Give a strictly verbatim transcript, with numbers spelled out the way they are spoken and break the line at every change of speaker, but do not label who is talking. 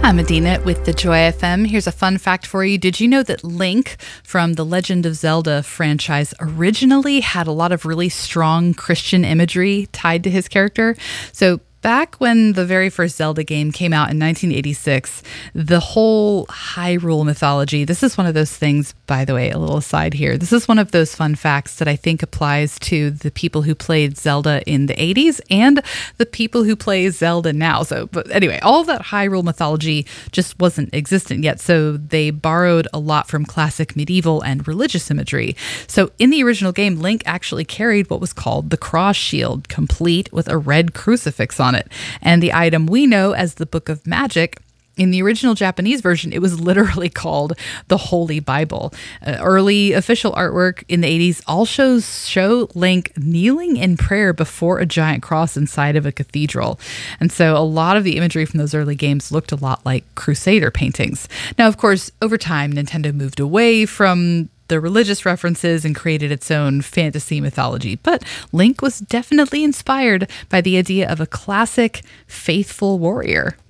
I'm Adina with the Joy F M. Here's a fun fact for you. Did you know that Link from the Legend of Zelda franchise originally had a lot of really strong Christian imagery tied to his character? So back when the very first Zelda game came out in nineteen eighty-six, the whole Hyrule mythology, this is one of those things, by the way, a little aside here, this is one of those fun facts that I think applies to the people who played Zelda in the eighties and the people who play Zelda now. So, but anyway, all of that Hyrule mythology just wasn't existent yet, so they borrowed a lot from classic medieval and religious imagery. So in the original game, Link actually carried what was called the Cross Shield, complete with a red crucifix on it. And the item we know as the Book of Magic, in the original Japanese version, it was literally called the Holy Bible. Uh, early official artwork in the eighties all shows show Link kneeling in prayer before a giant cross inside of a cathedral. And so a lot of the imagery from those early games looked a lot like Crusader paintings. Now, of course, over time, Nintendo moved away from the religious references and created its own fantasy mythology. But Link was definitely inspired by the idea of a classic, faithful warrior.